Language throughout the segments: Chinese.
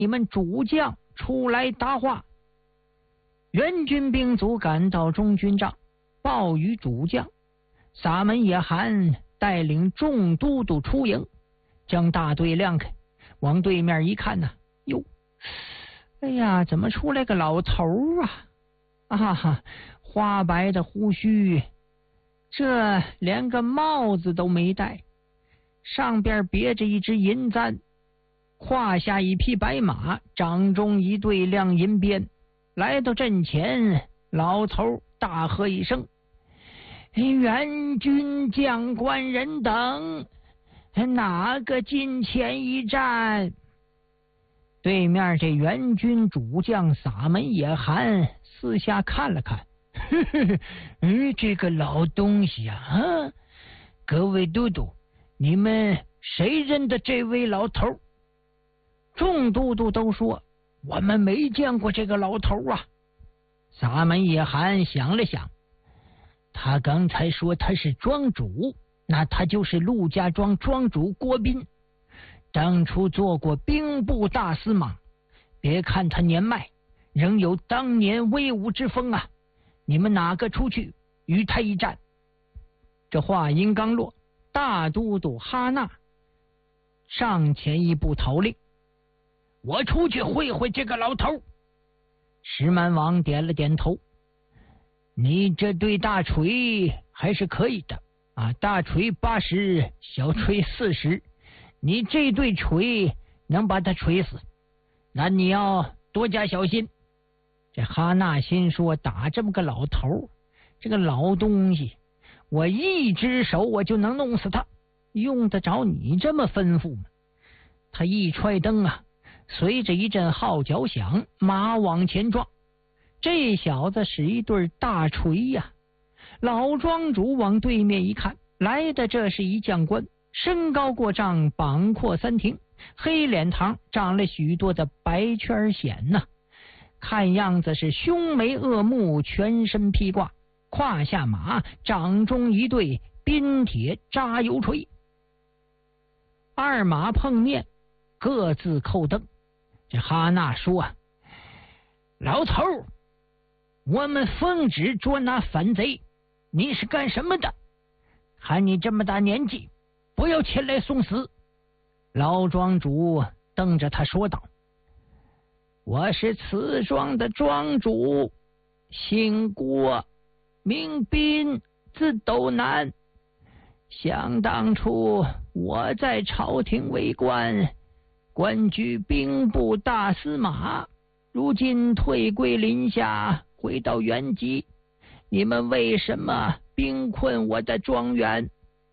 你们主将出来答话。援军兵卒赶到中军帐，报与主将。撒门野韩带领众都督出营，将大队亮开，往对面一看呢，哟，哎呀，怎么出来个老头啊？啊哈，花白的胡须，这连个帽子都没戴，上边别着一只银簪，胯下一匹白马，掌中一对亮银鞭。来到阵前，老头大喝一声：“援军将官人等，哪个近前一战？”对面这援军主将撒门野韩四下看了看，这个老东西啊，各位都督，你们谁认得这位老头？众都督都说我们没见过这个老头啊。撒门野韩想了想，他刚才说他是庄主，那他就是陆家庄庄主郭斌，当初做过兵部大司马。别看他年迈，仍有当年威武之风啊！你们哪个出去与他一战？这话音刚落，大都督哈纳上前一步头令：“我出去会会这个老头。”石蛮王点了点头：“你这对大锤还是可以的啊，大锤80，小锤40，你这对锤能把他锤死，那你要多加小心。”这哈纳心说，打这么个老头，这个老东西，我一只手我就能弄死他，用得着你这么吩咐吗？他一踹蹬啊，随着一阵号角响，马往前撞。这小子使一对大锤呀！老庄主往对面一看，来的这是一将官，身高过丈，膀阔三庭，黑脸膛长了许多的白圈癣呐，看样子是凶眉恶目，全身披挂，胯下马，掌中一对冰铁扎油锤。二马碰面，各自扣蹬。这哈纳说：“老头，我们奉旨捉拿反贼，你是干什么的？看你这么大年纪，不要前来送死。”老庄主瞪着他说道：“我是此庄的庄主，姓郭，名斌，字斗南。想当初我在朝廷为官，官居兵部大司马，如今退归林下，回到原籍。你们为什么兵困我的庄园？”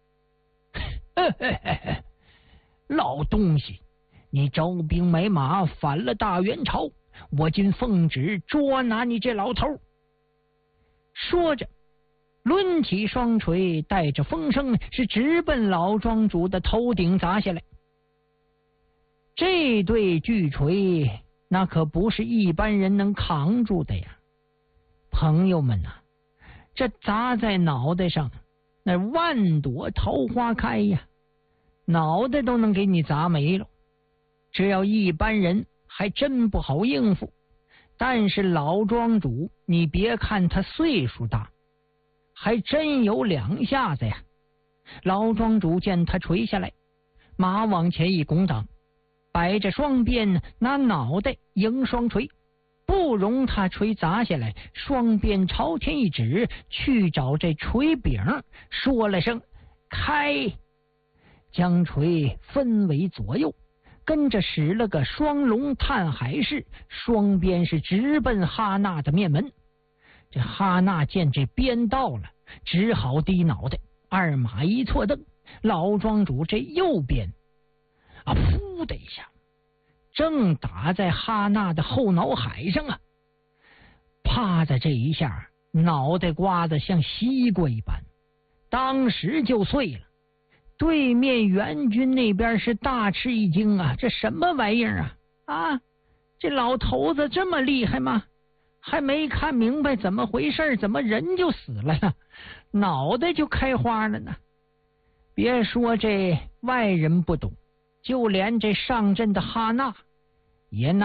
老东西，你招兵买马，反了大元朝，我今奉旨捉拿你这老头。说着，抡起双锤，带着风声，是直奔老庄主的头顶砸下来。这对巨锤，那可不是一般人能扛住的呀！朋友们啊，这砸在脑袋上，那万朵桃花开呀，脑袋都能给你砸没了。只要一般人还真不好应付，但是老庄主，你别看他岁数大，还真有两下子呀。老庄主见他垂下来，马往前一拱挡，摆着双鞭，拿脑袋迎双锤，不容他锤砸下来，双鞭朝天一指，去找这锤柄，说了声开，将锤分为左右，跟着使了个双龙探海式，双鞭是直奔哈纳的面门。这哈纳见这鞭到了，只好低脑袋，二马一错蹬，老庄主这右边啊，噗的一下，正打在哈纳的后脑海上啊！啪的这一下，脑袋刮得像西瓜一般，当时就碎了。对面援军那边是大吃一惊啊，这什么玩意儿啊？啊，这老头子这么厉害吗？还没看明白怎么回事，怎么人就死了呀？脑袋就开花了呢。别说这外人不懂，就连这上阵的哈纳也